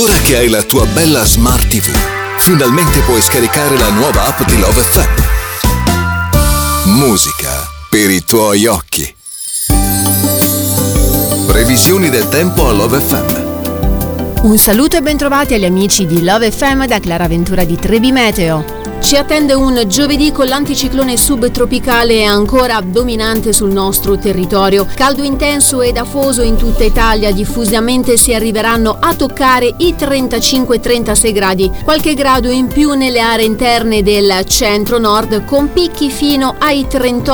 Ora che hai la tua bella Smart TV, finalmente puoi scaricare la nuova app di Love FM. Musica per i tuoi occhi. Previsioni del tempo a Love FM. Un saluto e bentrovati agli amici di Love FM da Clara Ventura di Trebi Meteo. Ci attende un giovedì con l'anticiclone subtropicale ancora dominante sul nostro territorio. Caldo intenso ed afoso in tutta Italia, diffusamente si arriveranno a toccare i 35-36 gradi. Qualche grado in più nelle aree interne del centro-nord con picchi fino ai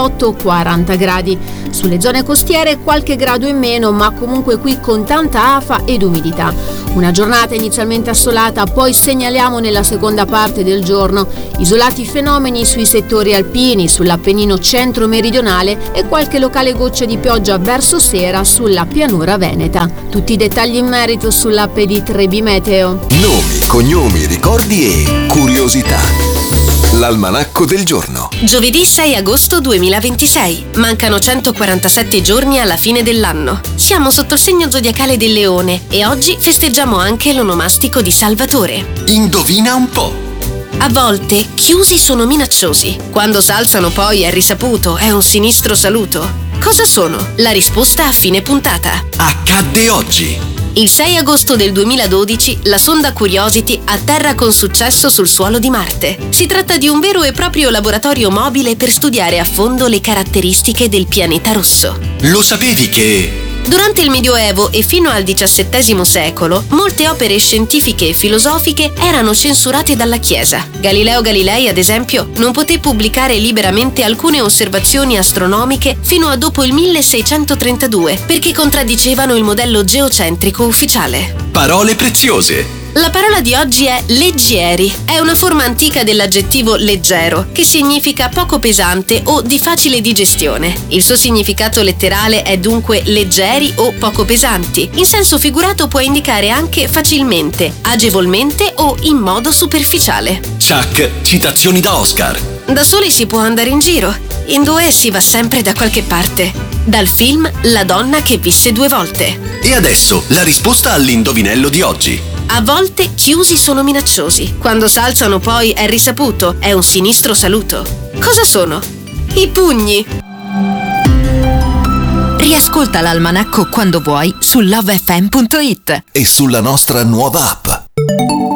38-40 gradi. Sulle zone costiere qualche grado in meno, ma comunque qui con tanta afa ed umidità. Una giornata inizialmente assolata, poi segnaliamo nella seconda parte del giorno isolati fenomeni sui settori alpini, sull'Appennino centro-meridionale e qualche locale goccia di pioggia verso sera sulla pianura veneta. Tutti i dettagli in merito sull'app di Trebi Meteo. Nomi, cognomi, ricordi e curiosità. L'almanacco del giorno. Giovedì 6 agosto 2026. Mancano 147 giorni alla fine dell'anno. Siamo sotto il segno zodiacale del Leone e oggi festeggiamo anche l'onomastico di Salvatore. Indovina un po'. A volte chiusi sono minacciosi. Quando s'alzano poi è risaputo, è un sinistro saluto. Cosa sono? La risposta a fine puntata. Accadde oggi. Il 6 agosto del 2012 la sonda Curiosity atterra con successo sul suolo di Marte. Si tratta di un vero e proprio laboratorio mobile per studiare a fondo le caratteristiche del pianeta rosso. Lo sapevi che... Durante il Medioevo e fino al XVII secolo, molte opere scientifiche e filosofiche erano censurate dalla Chiesa. Galileo Galilei, ad esempio, non poté pubblicare liberamente alcune osservazioni astronomiche fino a dopo il 1632, perché contraddicevano il modello geocentrico ufficiale. Parole preziose. La parola di oggi è leggieri. È una forma antica dell'aggettivo leggero, che significa poco pesante o di facile digestione. Il suo significato letterale è dunque leggeri o poco pesanti. In senso figurato può indicare anche facilmente, agevolmente o in modo superficiale. Chuck, citazioni da Oscar. Da soli si può andare in giro, in due si va sempre da qualche parte. Dal film La donna che visse due volte. E adesso la risposta all'indovinello di oggi. A volte chiusi sono minacciosi. Quando s'alzano poi è risaputo, è un sinistro saluto. Cosa sono? I pugni. Riascolta l'almanacco quando vuoi su lovefm.it E sulla nostra nuova app.